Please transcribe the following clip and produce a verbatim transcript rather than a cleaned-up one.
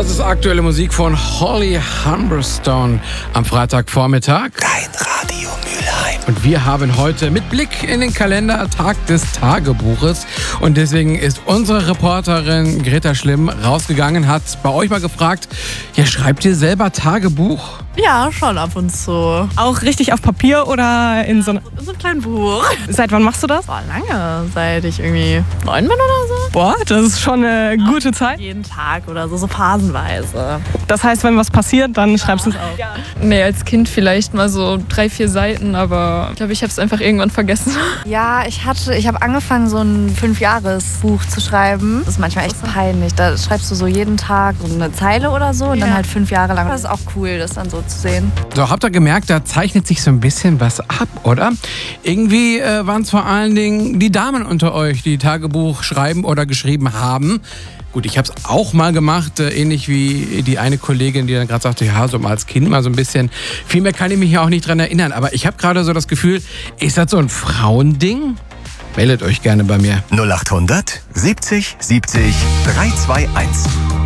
Das ist aktuelle Musik von Holly Humberstone am Freitagvormittag. Dein Radio Mülheim. Und wir haben heute mit Blick in den Kalender Tag des Tagebuches. Und deswegen ist unsere Reporterin Greta Schlimm rausgegangen, hat bei euch mal gefragt, ja, schreibt ihr selber Tagebuch? Ja, schon ab und zu. Auch richtig auf Papier oder in so, eine In so einem kleinen Buch. Seit wann machst du das? Boah, lange. Seit ich irgendwie neun bin oder so. Boah, das ist schon eine gute Zeit. Jeden Tag oder so, so phasenweise. Das heißt, wenn was passiert, dann schreibst du es auf. Nee, als Kind vielleicht mal so drei, vier Seiten, aber ich glaube, ich habe es einfach irgendwann vergessen. Ja, ich hatte, ich habe angefangen, so ein Fünfjahresbuch zu schreiben. Das ist manchmal echt peinlich. Da schreibst du so jeden Tag so eine Zeile oder so und Ja. dann halt fünf Jahre lang. Das ist auch cool, das dann so zu sehen. So, habt ihr gemerkt, da zeichnet sich so ein bisschen was ab, oder? Irgendwie äh, waren es vor allen Dingen die Damen unter euch, die Tagebuch schreiben oder geschrieben haben. Gut, ich habe es auch mal gemacht, äh, ähnlich wie die eine Kollegin, die dann gerade sagte, ja, so mal als Kind mal so ein bisschen. Viel mehr kann ich mich ja auch nicht dran erinnern. Aber ich habe gerade so das Gefühl, ist das so ein Frauending? Meldet euch gerne bei mir. null acht hundert siebzig siebzig drei zwei eins.